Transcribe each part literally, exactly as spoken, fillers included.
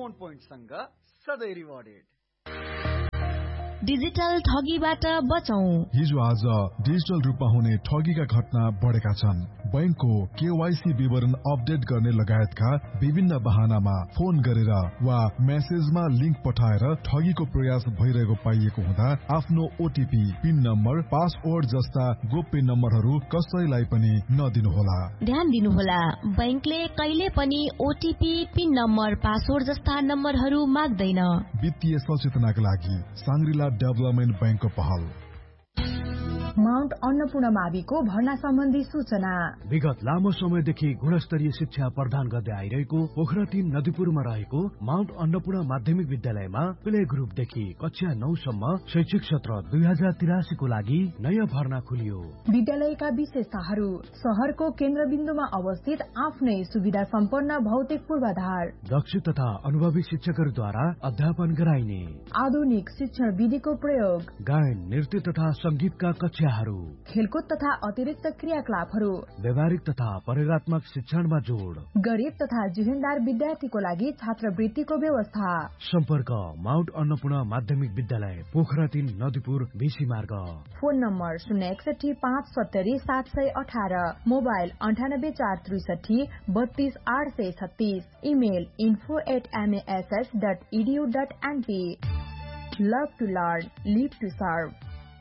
Bone पोइन्टसँग सधैँ rewarded. Digital ठगीबाट बचौं। हिजो आज डिजिटल रूपमा हुने ठगीका घटना बढेका छन्। बैंकको केवाईसी विवरण अपडेट गर्ने लगायतका विभिन्न बहानामा फोन गरेर वा मेसेजमा लिंक पठाएर ठगीको प्रयास भइरहेको पाइएको हुँदा आफ्नो ओटीपी, पिन नम्बर, पासवर्ड जस्ता गोप्य नम्बरहरू कसैलाई पनि नदिनुहोला। ध्यान दिनुहोला, बैंकले कहिले पनि ओटीपी, पिन नम्बर, पासवर्ड जस्ता नम्बरहरू माग्दैन। वित्तीय सचेतनाका लागि सांग्रिला डेभलपमेन्ट बैंकको पहल। माउन्ट अन्नपूर्ण माविको भर्ना सम्बन्धी सूचना। विगत लामो समयदेखि गुणस्तरीय शिक्षा प्रदान गर्दै आइरहेको पोखरा तीन नदीपुरमा रहेको माउन्ट अन्नपूर्ण माध्यमिक विद्यालयमा प्ले ग्रुपदेखि कक्षा नौ सम्म शैक्षिक सत्र दुई हजार तिरासीको लागि नयाँ भर्ना खुलियो। विद्यालयका विशेषताहरू: शहरको केन्द्रबिन्दुमा अवस्थित आफ्नै सुविधा सम्पन्न भौतिक पूर्वाधार, दक्ष तथा अनुभवी शिक्षकहरूद्वारा अध्यापन गराइने आधुनिक शिक्षण विधिको प्रयोग, गायन, नृत्य तथा संगीतका कक्षाहरू, खेलकुद तथा अतिरिक्त क्रियाकलापहरू, व्यवहारिक तथा प्रयोगात्मक शिक्षणमा जोड, गरीब तथा जुहेनदार विद्यार्थीको लागि छात्रवृत्तिको व्यवस्था। सम्पर्क माउन्ट अन्नपूर्ण माध्यमिक विद्यालय, पोखरा तीन नदीपुर, बेसी मार्ग। फोन नम्बर शून्य एकसठी पाँच सत्तरी सात सय अठार, मोबाइल अन्ठानब्बे चार त्रिसठी बत्तीस आठ सय छत्तीस, email info at एमएएसएस dot edu dot NP. Love to learn, leave to serve.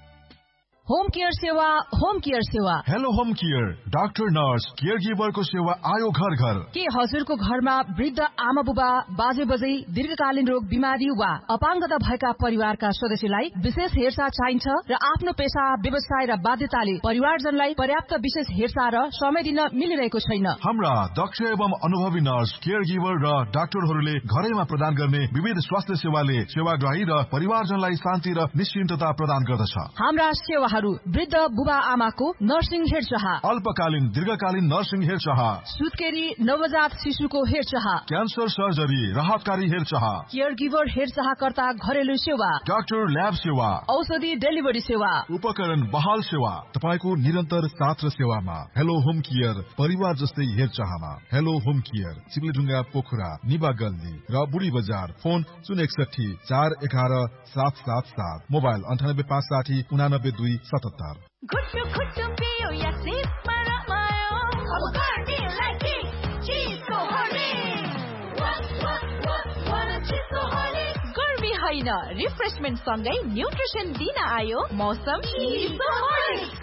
Home care सेवा, होम केयर सेवा। Hello home care, doctor, nurse, care गिभरको सेवा आयो घर घर। के हजुरको घरमा वृद्ध आमा बुबा, बाजे बजै, दीर्घकालीन रोग, बिमारी वा अपाङ्गता भएका परिवारका सदस्यलाई विशेष हेरचाह चाहिन्छ र आफ्नो पेशा, व्यवसाय र बाध्यताले परिवारजनलाई पर्याप्त विशेष हेरचाह र समय दिन मिलिरहेको छैन? हाम्रा दक्ष एवं अनुभवी नर्स, केयर गिभर र डाक्टरहरूले घरैमा प्रदान गर्ने विविध स्वास्थ्य सेवाले सेवाग्राही र परिवारजनलाई शान्ति र निश्चिन्तता प्रदान गर्दछ। हाम्रा सेवा वृद्ध बुबा आमाको नर्सिङ हेरचाह, अल्पकालीन दीर्घकालीन नर्सिङ हेरचाह, सुत्केरी नवजात शिशुको हेरचाह, क्यान्सर सर्जरी, राहतकारी हेरचाह, केयर गिभर हेरचाहकर्ता घरेलु सेवा, डाक्टर ल्याब सेवा, औषधि डेलिभरी सेवा, उपकरण बहाल सेवा, तपाईको निरन्तर साथ र सेवामा। हेलो होम केयर, परिवार जस्तै हेरचाहमा। हेलो होम केयर, सिमलेढुङ्गा, पोखरा, निबा गल्ली र बुढी बजार। फोन शून्य एकसठी चार एघार सात सात सात, मोबाइल अन्ठानब्बे पाँच साठी उनानब्बे दुई सतहत्तर। घुट्टु घुट्टु पियो या सिपमा रमायो, अब गर्मीलाई के चिसो होली, वाक वाक वाक वाला चिसो होली। गर्मी होइन, रिफ्रेशमेन्ट सँगै न्युट्रिसन दिन आयो मौसम चिसो होली।